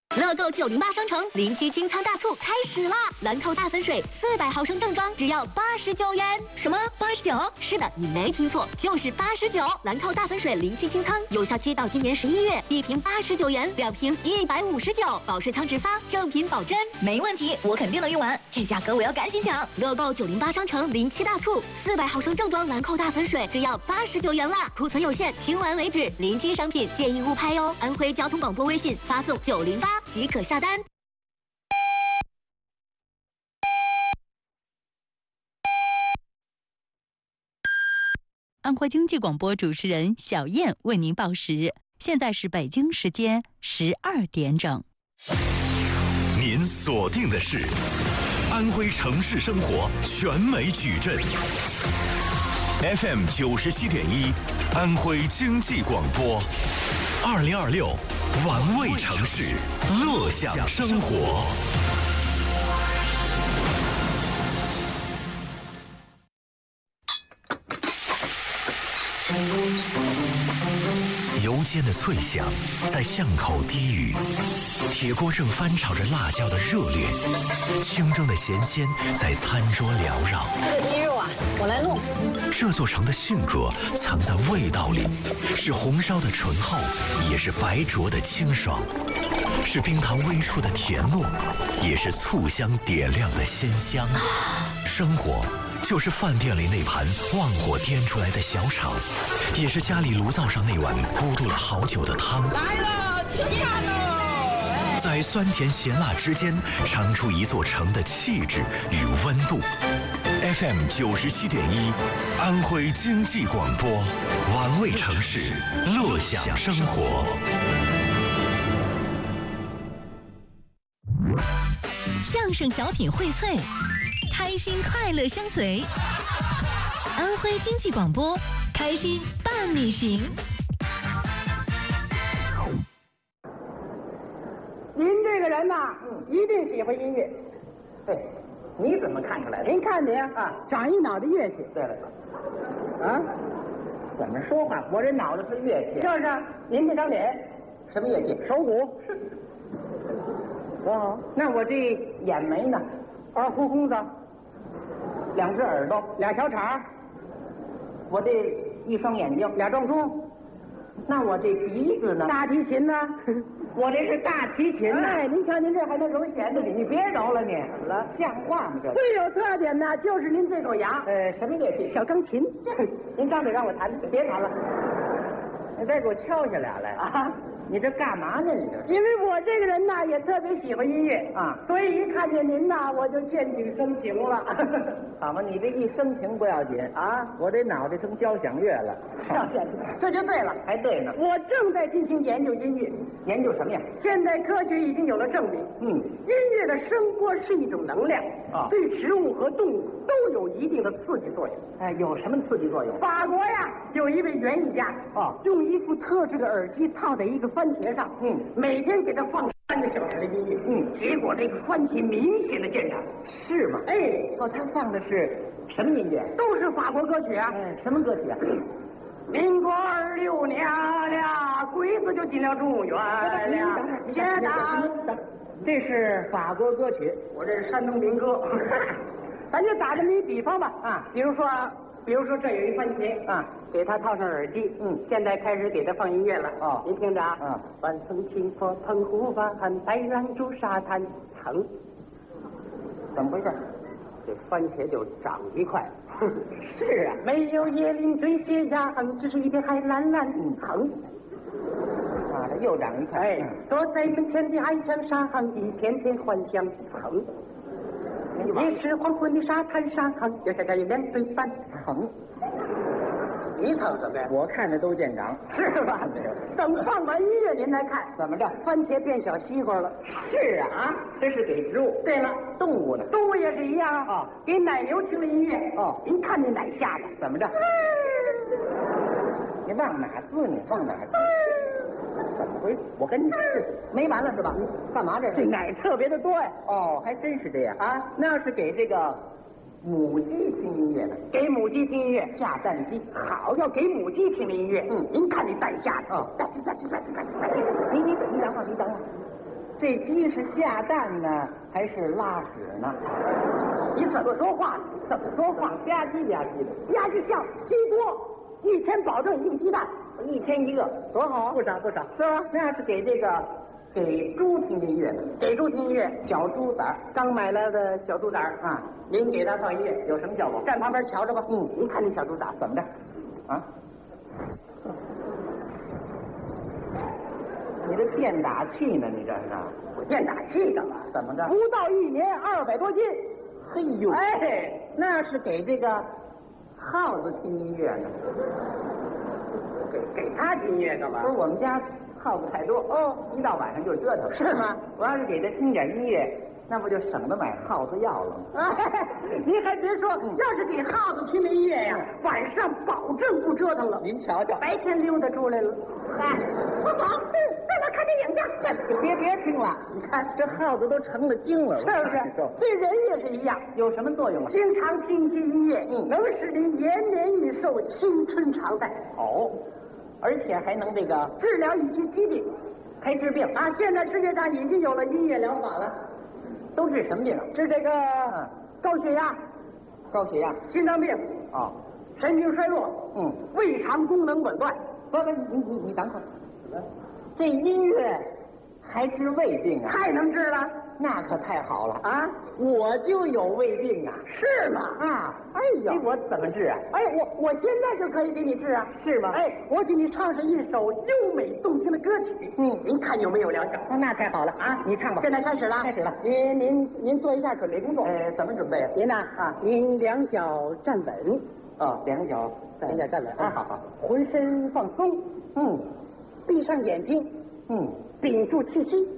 乐购908商城临期清仓大促开始啦！兰蔻大粉水400毫升正装只要89元。 什么89？ 是的，你没听错，就是89。兰蔻大粉水临期清仓，有效期到今年11月，一瓶89元，2瓶159，保水仓直发，正品保真。 没问题，我肯定能用完，这价格我要赶紧抢！ 乐购908商城临期大促，400毫升正装兰蔻大粉水只要89元啦！库存有限，清完为止，临期商品建议勿拍哦。安徽交通广播微信发送908。即可下单。 安徽经济广播主持人小燕为您报时，现在是北京时间12点整。 您锁定的是安徽城市生活全美矩阵 FM 97.1，安徽经济广播，2026玩味城市，乐享生活。油煎的脆响在巷口低语，铁锅正翻炒着辣椒的热烈，清蒸的咸鲜在餐桌缭绕。 这个鸡肉啊，我来弄。 这座城的性格藏在味道里，是红烧的醇厚，也是白灼的清爽，是冰糖微出的甜糯，也是醋香点亮的鲜香。生活就是饭店里那盘旺火颠出来的小炒，也是家里炉灶上那碗咕嘟了好久的汤。 来了，吃饭喽！ 在酸甜咸辣之间，尝出一座城的气质与温度。FM 97.1，安徽经济广播，玩味城市，乐享生活。 相声小品荟萃，开心快乐相随。安徽经济广播，开心伴你行。 您这个人呐，一定喜欢音乐。 对，你怎么看出来的？ 您看你啊，长一脑袋乐器。 对了，啊，怎么说话？我这脑子是乐器。 就是啊，您这张脸， 什么乐器？ 手鼓。 哦，那我这眼眉呢？ 二胡弓子 ，2只耳朵 ，2小铲， 我这1双眼睛 ，2撞钟。 那我这鼻子呢？ 大提琴呢？ 我这是大提琴呢。 哎，您瞧您这还能揉弦呢， 你别揉了你。怎么了？像话吗？这最有特点的就是您这口牙。 什么乐器？ 小钢琴。您张嘴让我弹， 别弹了。你再给我敲下俩来啊！你这干嘛呢？你这因为我这个人呐，也特别喜欢音乐啊， 所以一看见您呐，我就见景生情了。 好嘛，你这一生情不要紧啊，我这脑袋成交响乐了。 交响乐，这就对了， 还对呢。 我正在进行研究音乐。 研究什么呀？ 现代科学已经有了证明，音乐的声波是一种能量啊，对植物和动物都有一定的刺激作用。 哎，有什么刺激作用？ 法国呀，有一位园艺家用一副特制的耳机套在一个番茄上，每天给它放3个小时的音乐，结果这个番茄明显的见长。 是吗？ 哎， 他放的是什么音乐？ 都是法国歌曲啊。 什么歌曲啊？ 民国26年了，鬼子就进了中原了。现在， 这是法国歌曲， 我这是山东民歌。咱就打这么一比方吧啊，比如说这有一番茄啊，给它套上耳机，现在开始给它放音乐了哦，您听着啊，晚风轻拂澎湖湾，白软竹沙滩层， 怎么回事？ 这番茄就长一块。 是啊， 没有椰林缀斜阳，只是一片海蓝蓝层。 啊，这又长一块。 哎，坐在门前的矮墙上，一片片幻想层。也是黄昏的沙滩上，右下角有2对半层。你瞅什么呀？ 我看着都见长， 是吧？等放完音乐您来看， 怎么着？ 番茄变小西瓜了。 是啊，这是给植物。 对了， 动物呢？ 动物也是一样啊。给奶牛听了音乐哦，您看那奶下的怎么着？你往哪滋？你往哪滋？怎么回事？我跟你没完了是吧？干嘛这是？ 这奶特别的多呀。 哦，还真是这样啊。那要是给这个母鸡听音乐呢？ 给母鸡听音乐， 下蛋鸡。 好，要给母鸡听音乐。您看那蛋下的吧唧吧唧吧唧吧唧吧唧。你等会儿， 这鸡是下蛋呢，还是拉屎呢？ 你怎么说话？ 怎么说话？吧唧吧唧的， 吧唧像鸡多，一天保证一个鸡蛋， 一天一个， 多好， 不少不少， 是吧？ 那要是给这个给猪听音乐呢？ 给猪听音乐， 小猪崽儿刚买来的小猪崽儿啊， 您给它放音乐有什么效果？ 站旁边瞧着吧。您看那小猪崽儿怎么着？啊？你这电打气呢？你这是？ 我电打气干嘛？ 怎么着？ 不到1年200多斤。 嘿呦！ 哎， 那是给这个耗子听音乐呢。 给他听音乐干嘛？ 不是我们家耗子太多哦，一到晚上就折腾。 是吗？ 我要是给他听点音乐，那不就省得买耗子药了吗？ 哎，您还别说，要是给耗子听的音乐呀，晚上保证不折腾了。 您瞧瞧， 白天溜达出来了。 嗨， 不好，带我看电影去。 别听了，你看这耗子都成了精了， 是不是？对人也是一样， 有什么作用啊？ 经常听一些音乐，能使您延年益寿、青春常在。 哦，而且还能这个治疗一些疾病， 还治病啊！现在世界上已经有了音乐疗法了， 都治什么病啊？ 治这个高血压、 高血压、 心脏病、 哦， 神经衰弱、胃肠功能紊乱。 不，你等会儿，这音乐还治胃病啊？ 太能治了， 那可太好了啊！ 我就有胃病啊！ 是吗？ 啊！ 哎呀， 我怎么治啊？ 哎，我现在就可以给你治啊！ 是吗？ 哎，我给你唱上一首优美动听的歌曲，您看有没有疗效？ 那太好了啊！你唱吧。 现在开始了， 开始了。 您做一下准备工作。 怎么准备啊？ 您呐您两脚站稳。 哦，两脚站稳啊！ 好， 浑身放松。闭上眼睛。屏住气息。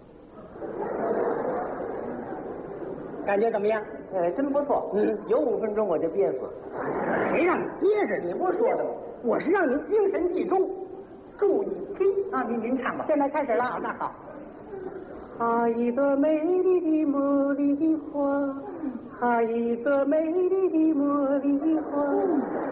感觉怎么样？ 真不错。有5分钟我就憋死。 谁让你憋着？你不说的吗？我是让您精神集中，注意听啊！您唱吧。 现在开始了。 那好。 哈一朵美丽的茉莉花，哈一朵美丽的茉莉花，